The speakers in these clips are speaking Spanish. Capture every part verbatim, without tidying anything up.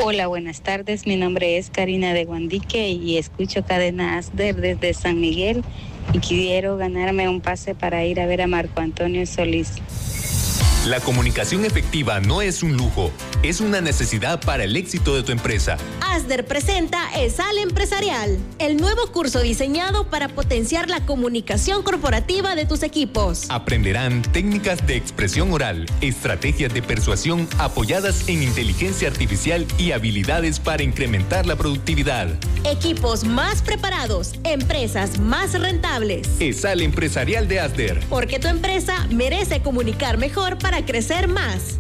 Hola, buenas tardes. Mi nombre es Karina de Guandique y escucho Cadena Asder desde San Miguel y quiero ganarme un pase para ir a ver a Marco Antonio Solís. La comunicación efectiva no es un lujo, es una necesidad para el éxito de tu empresa. Asder presenta ESAL Empresarial, el nuevo curso diseñado para potenciar la comunicación corporativa de tus equipos. Aprenderán técnicas de expresión oral, estrategias de persuasión apoyadas en inteligencia artificial y habilidades para incrementar la productividad. Equipos más preparados, empresas más rentables. ESAL Empresarial de Asder. Porque tu empresa merece comunicar mejor para Para crecer más.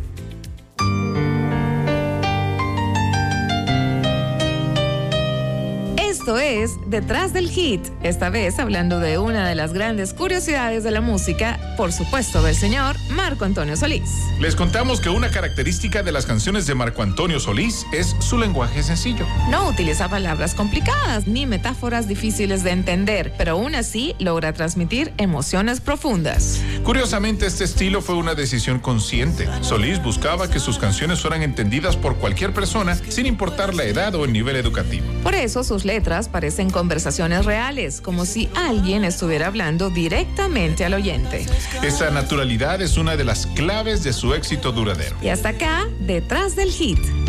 Esto es Detrás del Hit, esta vez hablando de una de las grandes curiosidades de la música, por supuesto del señor Marco Antonio Solís. Les contamos que una característica de las canciones de Marco Antonio Solís es su lenguaje sencillo. No utiliza palabras complicadas ni metáforas difíciles de entender, pero aún así logra transmitir emociones profundas. Curiosamente, este estilo fue una decisión consciente. Solís buscaba que sus canciones fueran entendidas por cualquier persona, sin importar la edad o el nivel educativo. Por eso sus letras parecen conversaciones reales, como si alguien estuviera hablando directamente al oyente. Esa naturalidad es una de las claves de su éxito duradero. Y hasta acá, Detrás del Hit.